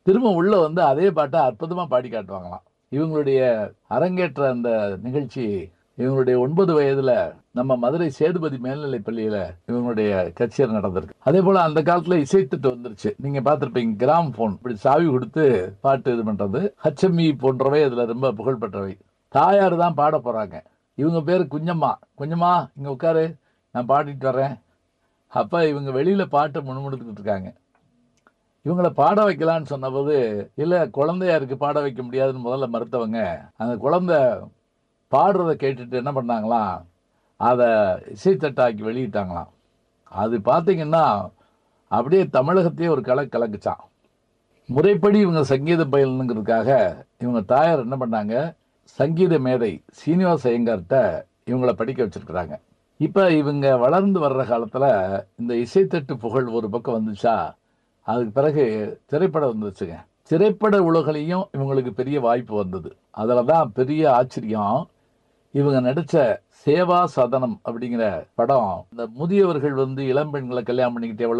திரும்ப உள்ள வந்து அதே பாட்டை அற்புதமா பாடி காட்டுவாங்களாம். இவங்களுடைய அரங்கேற்ற அந்த நிகழ்ச்சி இவங்களுடைய 9 வயதுல நம்ம மதுரை சேதுபதி மேல்நிலைப் பள்ளியில இவங்களுடைய கச்சேரி நடந்திருக்கு. அதே போல அந்த காலத்துல இசைத்தட்டு வந்துருச்சு. நீங்க பார்த்திருப்பீங்க, கிராம் போன் இப்படி சாவி கொடுத்து பாட்டு இது பண்றது. HMI போன்றவை அதுல ரொம்ப புகழ்பெற்றவை. தாயார் தான் பாட போறாங்க. இவங்க பேரு குஞ்சம்மா. குஞ்சம்மா இங்க உட்காரு, நான் பாடிட்டு வர்றேன். அப்ப இவங்க வெளியில பாட்டு முணுமுணுத்துக்கிட்டு இருக்காங்க. இவங்கள பாட வைக்கலான்னு சொன்னபோது, இல்ல குழந்தையா இருக்கு பாட வைக்க முடியாதுன்னு முதல்ல மறுத்தவங்க, அந்த குழந்தை பாடுறத கேட்டுட்டு என்ன பண்ணாங்களாம், அத இசைத்தட்டாக்கி வெளியிட்டாங்களாம். அது பார்த்தீங்கன்னா, அப்படியே தமிழகத்தையே ஒரு கலக்கு கலக்குச்சாம். முறைப்படி இவங்க சங்கீதம் பயிலணுங்கிறதுக்காக இவங்க தாயார் என்ன பண்ணாங்க, சங்கீத மேதை சீனிவாச ஐயங்கார்ட்ட இவங்கள படிக்க வச்சிருக்கிறாங்க. இப்ப இவங்க வளர்ந்து வர்ற காலத்துல இந்த இசைத்தட்டு புகழ் ஒரு பக்கம் வந்துச்சா, அதுக்கு பிறகு திரைப்படம் வந்துச்சுங்க. திரைப்பட உலகிலையும் இவங்களுக்கு பெரிய வாய்ப்பு வந்தது. அதுல தான் பெரிய ஆச்சரியம், இவங்க நடிச்ச சேவா சதனம் அப்படிங்கிற படம், இந்த முதியவர்கள் வந்து இளம்பெண்களை கல்யாணம் பண்ணிக்கிட்டு